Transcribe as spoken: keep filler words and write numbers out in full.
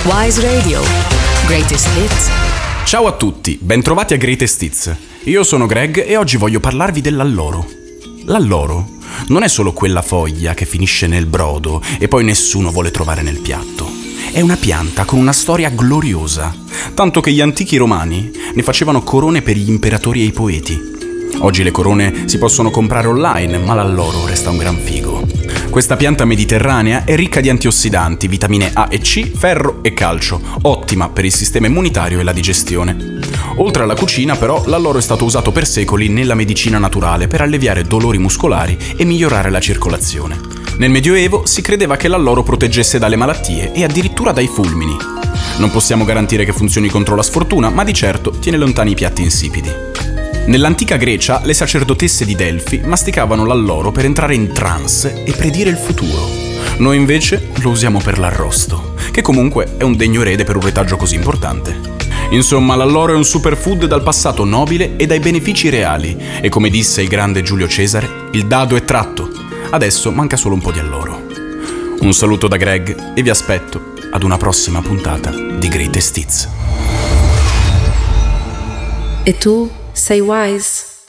Wise Radio. Greatest Hits. Ciao a tutti, bentrovati a Greatest Hits. Io sono Greg e oggi voglio parlarvi dell'alloro. L'alloro non è solo quella foglia che finisce nel brodo e poi nessuno vuole trovare nel piatto. È una pianta con una storia gloriosa, tanto che gli antichi romani ne facevano corone per gli imperatori e i poeti. Oggi le corone si possono comprare online, ma l'alloro resta un gran figo. Questa pianta mediterranea è ricca di antiossidanti, vitamine A e C, ferro e calcio, ottima per il sistema immunitario e la digestione. Oltre alla cucina, però, l'alloro è stato usato per secoli nella medicina naturale per alleviare dolori muscolari e migliorare la circolazione. Nel Medioevo si credeva che l'alloro proteggesse dalle malattie e addirittura dai fulmini. Non possiamo garantire che funzioni contro la sfortuna, ma di certo tiene lontani i piatti insipidi. Nell'antica Grecia, le sacerdotesse di Delfi masticavano l'alloro per entrare in trance e predire il futuro. Noi invece lo usiamo per l'arrosto, che comunque è un degno erede per un retaggio così importante. Insomma, l'alloro è un superfood dal passato nobile e dai benefici reali, e come disse il grande Giulio Cesare, il dado è tratto. Adesso manca solo un po' di alloro. Un saluto da Greg e vi aspetto ad una prossima puntata di Greatest Hits. E tu sei wise?